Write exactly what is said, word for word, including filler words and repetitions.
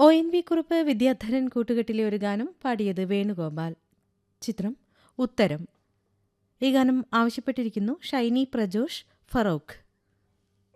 O N V Kurup Vidyadharan കൂട്ടുകെട്ടിലെ ഒരു ഗാനം പാടിയത് വേണുഗോപാൽ. ചിത്രം ഉത്തരം. ഈ ഗാനം ആവശ്യപ്പെട്ടിരിക്കുന്നു ഷൈനി പ്രജോഷ് ഫറോക്ക്.